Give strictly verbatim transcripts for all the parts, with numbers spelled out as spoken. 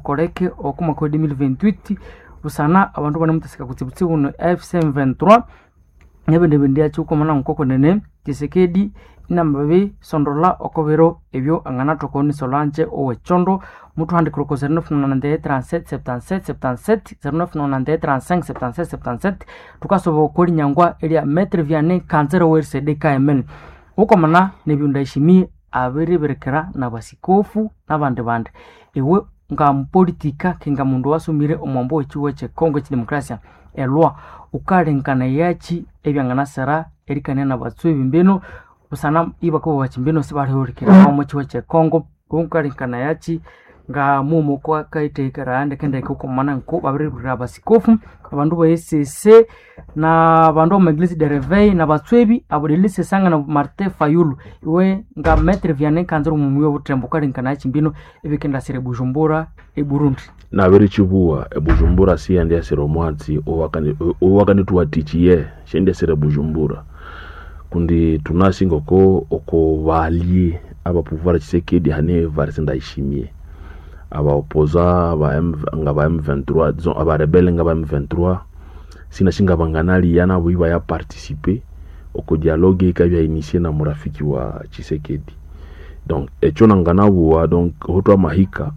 bikoleke okuma kwa deux mille vingt-huit usana abantu bane mutasika kutsibutsi uno F C M vingt-trois nebende bendia chuko mana nkoko nene Tshisekedi inambabe sondola okobero ebyo angana tokoni Solange owechondo mutu handi kroko zero neuf nonante trente-sept soixante-dix-sept soixante-dix-sept zero neuf nonante trente-cinq soixante-dix-sept soixante-dix tukasobo koli nyangwa elia Maître Vianney Kanzero W C D K M N uko mana nebyunda ishimi abere berekera na basikofu nabande bande ewe nga mpolitika kinga mundu wasumire omwambo wechiwe che Kongo chi demokrasia elwa ukarenkana yachi ebyangana sera erikane na batswe bimbeno usana ibako bachimbeno sibari horikira kwa mochiwe che Kongo ukarenkana yachi nga mumo kwa kaite karande kende ko mana nko babiri basikofu abandu ba S C na abandu ba Église de Réveil na batswebi abodilise sanga na Martin Fayulu iwe nga Maître Vianney Kanzero mumuyo butrembuka rinkana chimbino ebikenda sire Bujumbura e Burundi na beri chibua e Bujumbura si andi asiro mwatsi owakani owakani tuwatichiye shende sire Bujumbura kundi tunasingo ko oko vali aba pouvoir Tshisekedi hane varisenda ishimie aba opposa aba M nga ba M vingt-trois disons aba rebelle nga ba M vingt-trois sina singa banganali yana buiba ya participer au dialogue kabya initié na murafiki wa Tshisekedi donc echona nganabuwa donc hotwa mahika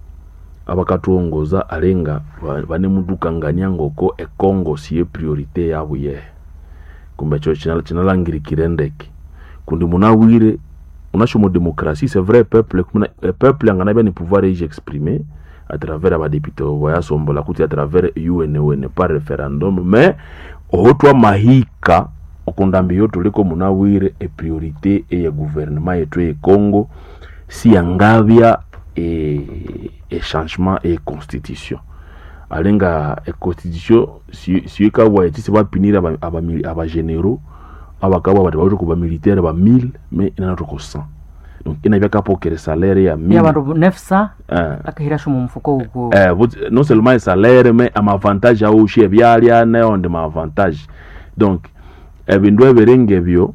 abakatuongoza alenga bane muduka nganyango ko e Congo siye priorité yabo ye kumbe cho china chinalangiri kirendeke kundi munawire unashomo démocratie c'est vrai peuple le peuple angana bien pouvoir y exprimer à travers les députés voya sombola kuti à travers U N O N par référendum mais hotwa mahika okondambi yoto liko munawire e priorité e ya gouvernement yetu e Congo si angavya et et changement et constitution alenga e constitution si si ka wa eti se va punir aba aba, aba généraux abakaba bati baje kuba militaire ba mille mais ina roko cent donc ina byaka pokere salaire ya mille ya bantu neuf cents akahira shomo mfuko uko eh non seulement salaire mais am avantage au chef byalia na on de avantage donc ebindu eberenge byo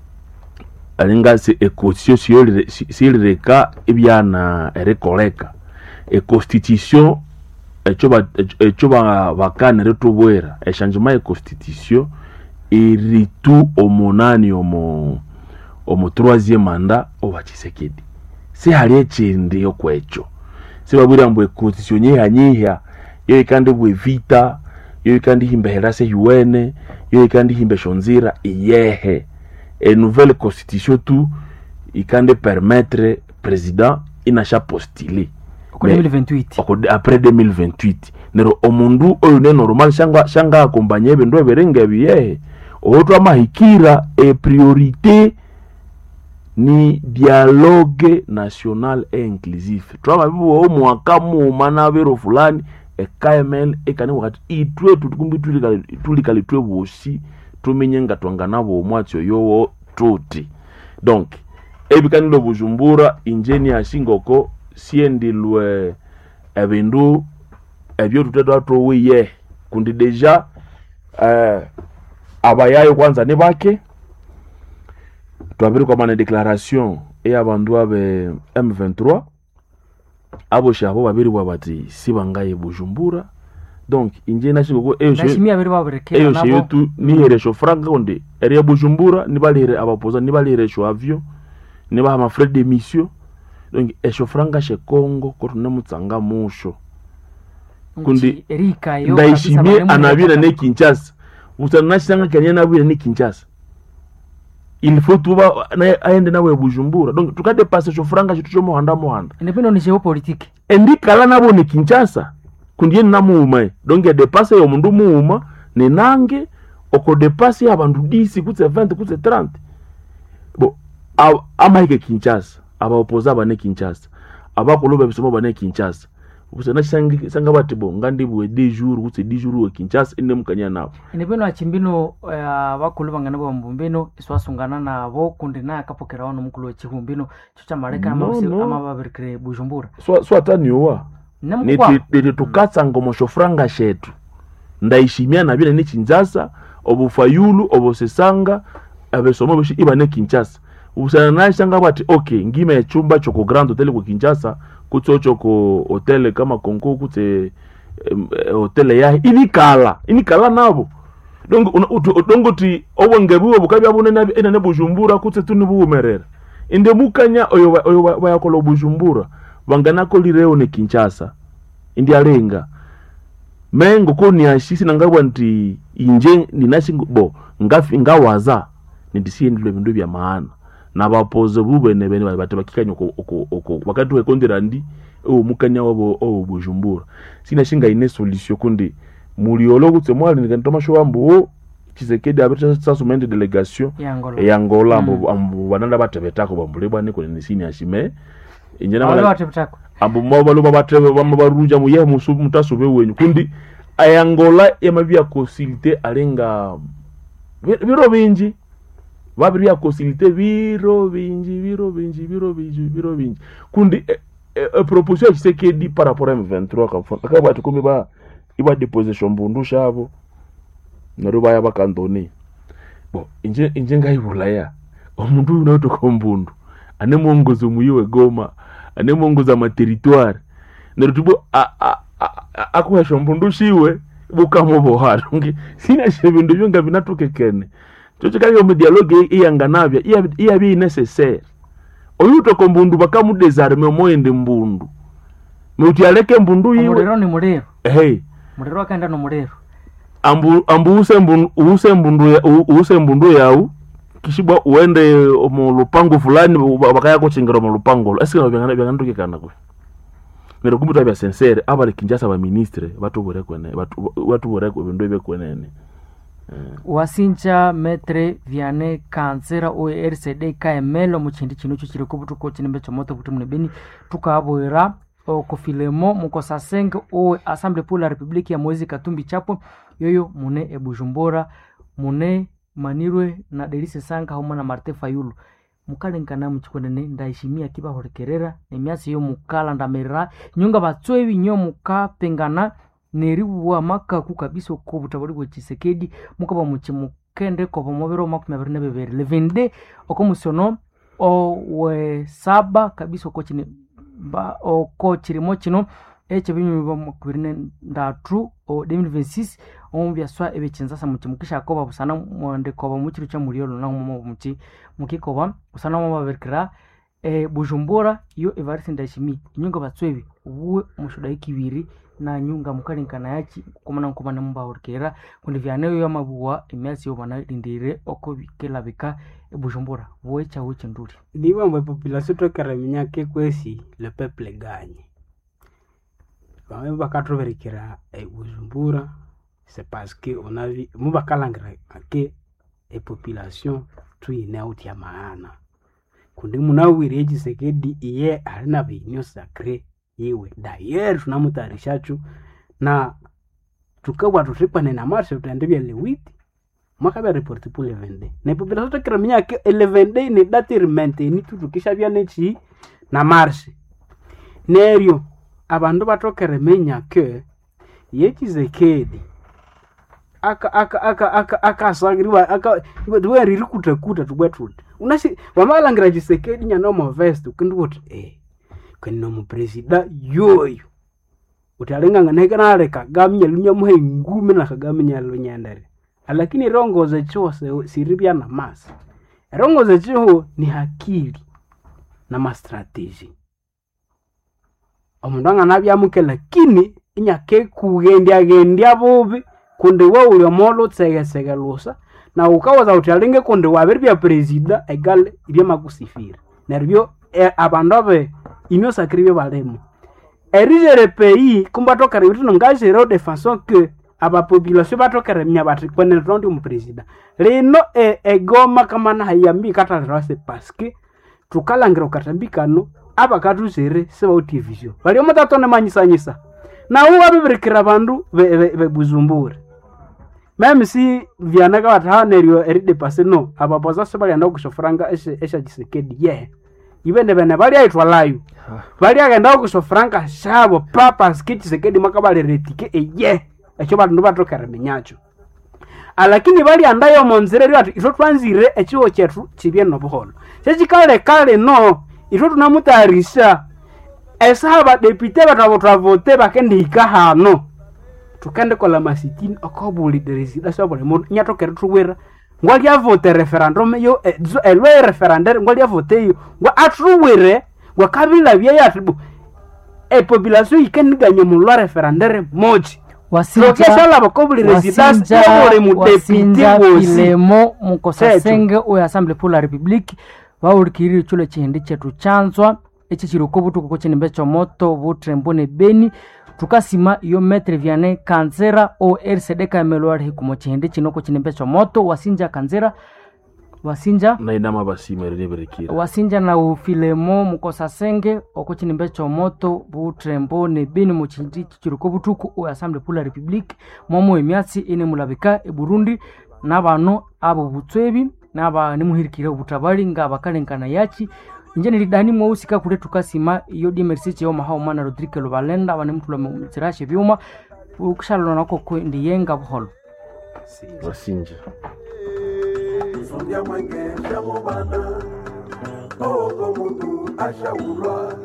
alinga se e constitution si le reka ebyana erekoleka e constitution echoba echoba bakane retubwera e changement e constitution iritu omonani omo omo troisième mandat owa Tshisekedi si hali echinde yokwecho si baburi ambo e constitution ye hanyihya yo ikande bwe vita yo ikande himbehera se U N yo ikande himbe shonzira iyehe et nouvelle constitution tout ikande permettre président inacha postuler deux mille vingt-huit après deux mille vingt-huit nero omundu oyo ne normal shanga shanga accompagner bendo eberenge biye otwa mahikira e priorité ni dialogue national et inclusif twaba bibo o mwaka mu mana bero fulani e K M L e kane wakati itwe tutukumbi tulikali tulikali twe bosi tumenyenga twangana bo mwatyo yowo tuti donc ebikani lo Bujumbura ingeni ashingoko siendi lwe ebindu ebyo tutedo atowiye kundi deja eh abayayo kwanza ne bake twabiri kwa mana déclaration e abandu abe M vingt-trois abo shabo babiri bwabati sibangaye Bujumbura donc ingeni ashingoko eyo nashimi abiri baberekera nabo eyo tu ni heresho franga onde ere Bujumbura ni balire abapoza ni balire sho avion ni ba ma frais de mission donc esho franga she Congo ko tunamutsanga musho kundi erika yo ndaishimie anabira ne Kinshasa usana shanga kanya nabira ne Kinshasa il faut tuba aende nawe Bujumbura donc tukade passe sho franga shitu chomo handa mo handa independo ni géopolitique endikala nabo ne Kinshasa kundi yena muuma donc ya dépasse yo mundu muuma ne nange oko dépasse abantu dix kutse vingt kutse trente bon amaike Kinshasa aba opoza bane Kinshasa aba koloba bisomo bane Kinshasa usana sanga sanga batibo ngandi bwe dix jours kutse dix jours wa Kinshasa inde mukanya nabo independo achimbino abakoloba ngana bo mbumbino iswasungana nabo kundi na akapokera wano mukulu wa chihumbino chucha mareka amabse amababerkre Bujumbura so so ataniwa neti neti tukatsa ngomo shofranga shetu ndaishimia na bile ni Kinshasa obufayulu obosesanga abesomo bishi ibane Kinshasa usana nashanga bati okay ngime chumba choko Grand Hotel ku Kinshasa kutsocho ko hotel kama konko kutse hotel ya inikala inikala nabo donc donc ti obongebuwe bukabya bunene ene Bujumbura kutse tuni bumerera inde mukanya oyo oyo bayakolo Bujumbura bangana ko lireo ne Kinshasa indi alenga mengo ko ni ashisi nangabwa nti inje ninashi bo ngafi ngawaza ndisiye ndile bindu bya maana na bapoze bubene bene bate bakikanya ko ko wakati we kondera ndi o mukanya wabo o Bujumbura sina shinga ine solution kundi muliolo kutse mwali nikantoma shwambu Tshisekedi abeta sasumende delegation ya Angola ambo ambo bananda batebetako bambulebwa ne ko nisini ashime injena bala batebetako ambo mobalo babatebe bamabaruja mu ye musu mutasube wenyu kundi Angola yamabya kosilite alenga biro binji babiri ya kosilite biro binji biro binji biro binji biro binji kundi e, e, e, proposition ya Tshisekedi par rapport à M vingt-trois kafon akaba atukumi ba iba deposition mbundu shabo naruba ya bakandoni bo inje inje ngayibulaya omuntu unoto kombundu ane mwongozo muyiwe Goma ane mwongoza ma territoire narutubo a a akwesho mbundu shiwe bukamobo harongi sina shebindu byonga binatukekene chocho kali mu dialogue iyanganavya iya iya bi necessaire oyuto ko mbundu bakamu desarme moyende mbundu muti aleke mbundu yiwe murero ni murero hey murero akaenda no murero ambu ambu use mbundu use mbundu ya use mbundu yau kishibwa uende mu lupango fulani bakaya ko chingiro mu lupango asika byangana byangatukekana ko ngero kumbuta bya sincere abali Kinshasa ba ministre batu bore kwene batu batu bore ko bindo be kwenene uh. Wasinja Metre Vianney Kanzera o R C D K M L mu chindi chino cyo kiri kubutu ko chinembe cyo moto butu mune beni tukabwera o kofilemo mukosa cinq o Assemblée pour la République ya Moise Katumbi Chapo yoyo mune e Bujumbura mune Manirwe na Delise Sanga homo na Martin Fayulu mukalengana mchikonene ndaishimia kiba horekerera emyasi yo mukala ndamera nyunga batswebi nyo mukapengana neriwa maka ku kabisa ko butabari bwe Tshisekedi mukaba muchimukende ko bomobero makumi abiri na bibiri levende okomusono o we saba kabisa ko chine ba o ko chirimo chino eche binyu bamakubirine ndatu o deux mille vingt-six on bya swa ebechenza sa muchimukisha ko babusana mwande ko bamuchiru cha muriolo na mu muchi mukikoba usana mu baberkira e Bujumbura yo Evariste Ndayishimiye nyunga batswebi uwe mushuda ikibiri na nyunga mukalinkana yachi kumana nkumana mbaorkera kundi vyaneyo ya mabuwa emyasi yo bana lindire oko bikela bika e Bujumbura wecha wecha nduri diwa mwe population to karaminya ke kwesi le peuple gagne bamwe bakatroberekera e Bujumbura c'est parce que on a vu mu bakalangira ke e population tu ine out ya maana kundi munawire Tshisekedi iye alina binyo sacré yewe d'ailleurs tunamutarishachu na tukabwa tutipane na marche tutendebya le huit mwaka ba report pour le vingt-deux na population to kraminya ke le vingt-deux ne date mainteni tutukisha bya nechi na marche nerio abandu batokere menya ke ye Tshisekedi aka aka aka aka aka sangriwa aka duwe riri kutakuta tubwetude unashi wamalangira Tshisekedi nyano mo vest ukindu what eh kwenno mu president yoyo utalenga nganeka nale kagamya lunya muhe ngume na kagamya lunyandare lakini rongoze chose siribya na masa rongoze chiho ni hakili na ma strategy omundanga nabya muke lakini inyake kugendya gendya bobe kundi wa ule molo tsegetsege lusa na ukawaza utalenge kundi wabiri bya president egale ibya makusifira neribyo e, abandobe inyo sakribye balemo erigere pays kumbatoka rebitu ngajero de façon que aba population batokere mnya bati kwene rondi mu president lino e, e goma kama na hayambi kata rase parce que tukalangira katambikano aba katuzere seba television bali omutatone manyisanyisa na uwa bibirikira bandu be, be, be Bujumbura même si vianaka watahanerio eride passe no abapoza sebali anda kushofranga eshe esha Tshisekedi ye yeah. Ibende bene bali aitwa layu bali agenda kushofranga shabo papa skiti Tshisekedi makabale retike eye yeah. Echo bandu batokera menyacho alakini bali andayo monzere ati ito twanzire echiwo chetu chibye no buholo chechikale kale no ito tunamutarisha esaha badepite batavotavote bakendihika hano tukende kola masitini okobuli deresidasio buli mundu nyatokere tuwera ngwali avote referendum yo elwe referendum ngwali avote yo ngwa atruwere ngwa kabila bya yatbu e population ikendiganye mu lwa referendum moji wasinja bakobuli residence yo mu deputy wosi ilemo mukosa senge o assemblée pour la république baurikiri chulo chindi chetu chanzwa echi chiroko butuko ko chinembe chomoto butrembone beni tukasima iyo metre viane kanzera o R C D kamelwari hikumo chindi chinoko chinembe chomoto wasinja kanzera wasinja na inama basimere neberekira wasinja na ufilemo mukosa senge oko chinembe chomoto butrembone beni mu chindi chiroko butuko o assemblée pour la république momo emyatsi ine mulabika e Burundi nabano abo butswebi naba nimuhirikira ubutabari ngabakalenkana yachi injeni lidani mwusika kule tukasima iyo dimersiche yo mahao mana Rodrigue Lubalenda bane mtu lwa mtirashe byuma ukishalo nako kwendi yenga buholo wasinja Sondia mwenge shamobana Ogo mundu ashaulwa